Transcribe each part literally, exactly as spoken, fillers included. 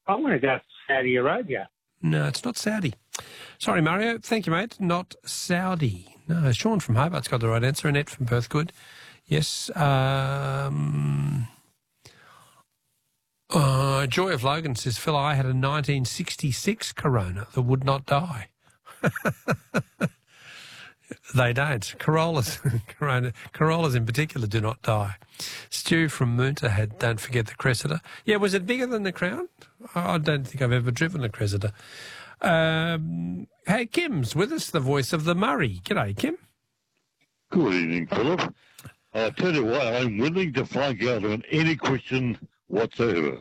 I'm going to go to Saudi Arabia. No, it's not Saudi. Sorry, Mario. Thank you, mate. Not Saudi. No, Sean from Hobart's got the right answer. Annette from Perth, good. Yes. Um, uh, Joy of Logan says, Phil, I had a nineteen sixty-six Corona that would not die. They don't. Corollas, Corona, Corollas in particular do not die. Stu from Moonta had, don't forget the Cressida. Yeah, was it bigger than the Crown? I don't think I've ever driven a Cressida. Um, hey, Kim's with us, the voice of the Murray. G'day, Kim. Good evening, Philip. I'll tell you what, I'm willing to flunk out on any question whatsoever.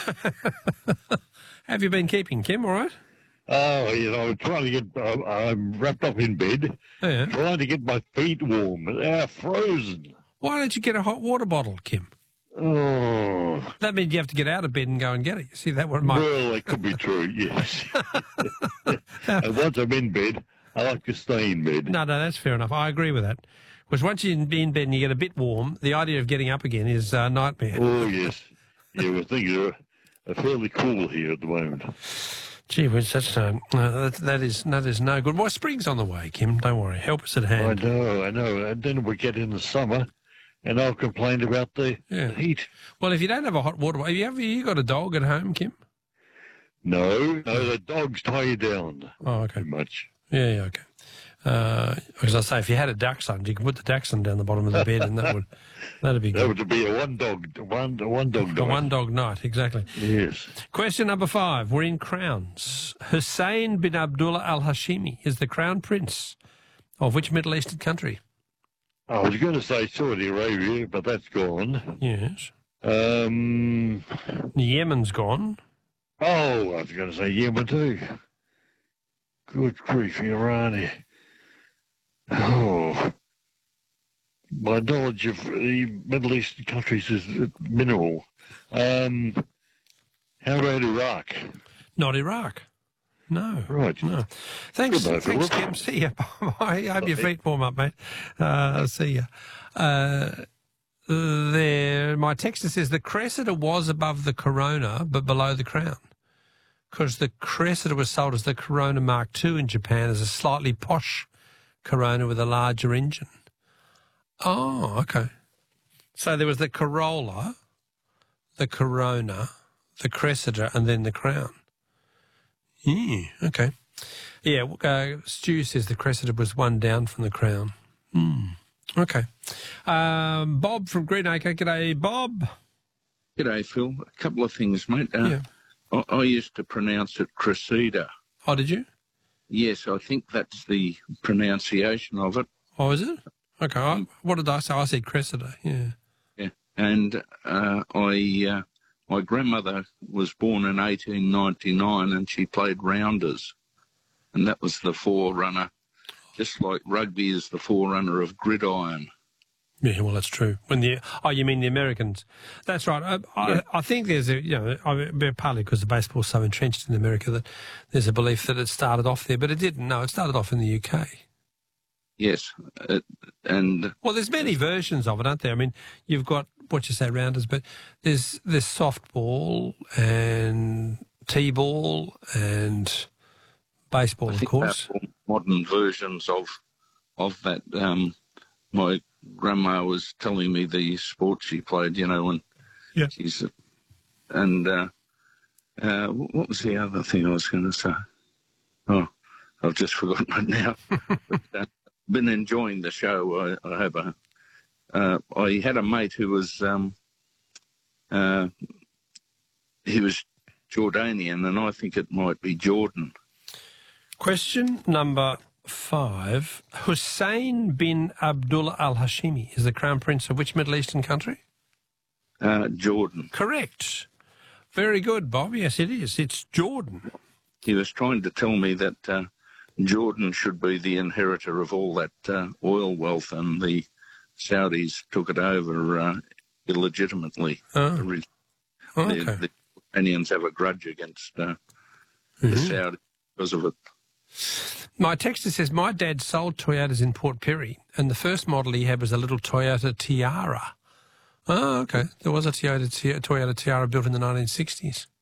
Have you been keeping, Kim, all right? Oh, you know, I'm trying to get, uh, I'm wrapped up in bed, Oh, yeah. trying to get my feet warm. They're frozen. Why don't you get a hot water bottle, Kim? Oh. That means you have to get out of bed and go and get it. You see, that one might... Well, that could be true, yes. And once I'm in bed, I like to stay in bed. No, no, that's fair enough. I agree with that. Because once you're in bed and you get a bit warm, the idea of getting up again is a nightmare. Oh, yes. Yeah, well, things are, are fairly cool here at the moment. Gee whiz, that's, um, uh, that, that, is, that is no good. Well, spring's on the way, Kim. Don't worry. Help us at hand. I know, I know. And then we get in the summer, and I'll complain about the, Yeah. the heat. Well, if you don't have a hot water bottle, have you, ever, you got a dog at home, Kim? No, no, the dogs tie you down. Oh, okay. Too much. Yeah, yeah, okay. Uh, because I say, if you had a dachshund, you could put the dachshund down the bottom of the bed, and that would that'd be That good. would be a one dog, one one dog. A night. one dog night, exactly. Yes. Question number five. We're in crowns. Hussein bin Abdullah al Hashimi is the crown prince of which Middle Eastern country? I was going to say Saudi Arabia, but that's gone. Yes. Um. Yemen's gone. Oh, I was going to say Yemen too. Good grief, Iran. Oh. My knowledge of the Middle Eastern countries is minimal. Um. How about Iraq? Not Iraq. No. Right. No. Thanks, Goodbye, thanks, Philip. Kim. See you. I hope your feet warm up, mate. Uh, see you. Uh, there, my texter says the Cressida was above the Corona, but below the Crown, because the Cressida was sold as the Corona Mark two in Japan as a slightly posh Corona with a larger engine. Oh, okay. So there was the Corolla, the Corona, the Cressida, and then the Crown. Yeah, okay. Yeah, uh, Stu says the Cressida was one down from the Crown. Hmm. Okay. Um, Bob from Greenacre. G'day, Bob. G'day, Phil. A couple of things, mate. Uh, Yeah. I, I used to pronounce it Cressida. Oh, did you? Yes, I think that's the pronunciation of it. Oh, is it? Okay. I, what did I say? I said Cressida. Yeah. Yeah. And uh, I, uh, my grandmother was born in eighteen ninety-nine and she played rounders. And that was the forerunner, just like rugby is the forerunner of gridiron. Yeah, well, that's true. When the oh, you mean the Americans? That's right. I, Yeah. I, I think there's a you know I mean, partly because the baseball's so entrenched in America that there's a belief that it started off there, but it didn't. No, it started off in the U K. Yes. Uh, and Well, there's many versions of it, aren't there? I mean, you've got what you say rounders, but there's there's softball and t-ball and baseball, I of think course. they're all modern versions of of that. Um, my grandma was telling me the sport she played, you know, and Yeah. she's and uh, uh, what was the other thing I was going to say? Oh, I've just forgotten it now. But, uh, been enjoying the show. I, I hope. I, uh, I had a mate who was um, uh, he was Jordanian, and I think it might be Jordan. Question number five. Hussein bin Abdullah al-Hashimi is the crown prince of which Middle Eastern country? Uh, Jordan. Correct. Very good, Bob. Yes, it is. It's Jordan. He was trying to tell me that uh, Jordan should be the inheritor of all that uh, oil wealth, and the Saudis took it over uh, illegitimately. Oh. The, Okay. the, the Iranians have a grudge against uh, Mhm. the Saudis because of it. My texter says, my dad sold Toyotas in Port Pirie, and the first model he had was a little Toyota Tiara. Oh, okay. There was a Toyota, Toyota Tiara built in the nineteen sixties.